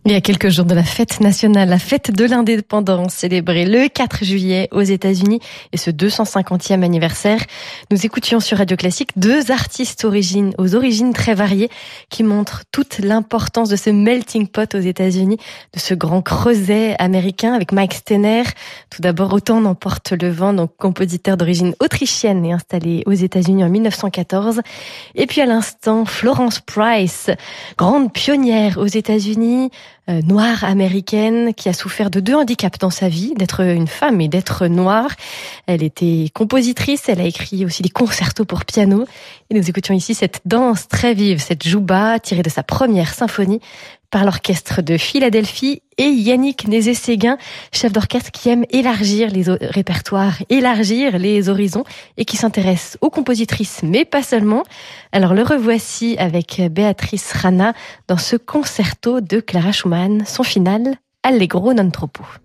Il y a quelques jours de la fête nationale, la fête de l'indépendance, célébrée le 4 juillet aux États-Unis et ce 250e anniversaire. Nous écoutions sur Radio Classique deux artistes aux origines très variées qui montrent toute l'importance de ce melting pot aux États-Unis, de ce grand creuset américain avec Mike Steiner. Tout d'abord, Autant n'emporte le vent, donc compositeur d'origine autrichienne et installé aux États-Unis en 1914. Et puis à l'instant, Florence Price, grande pionnière aux États-Unis, noire américaine qui a souffert de deux handicaps dans sa vie, d'être une femme et d'être noire. Elle était compositrice, elle a écrit aussi des concertos pour piano. Et nous écoutions ici cette danse très vive, cette jouba tirée de sa première symphonie par l'orchestre de Philadelphie et Yannick Nézet-Séguin, chef d'orchestre qui aime élargir les répertoires, élargir les horizons et qui s'intéresse aux compositrices, mais pas seulement. Alors le revoici avec Béatrice Rana dans ce concerto de Clara Schumann, son final Allegro non troppo.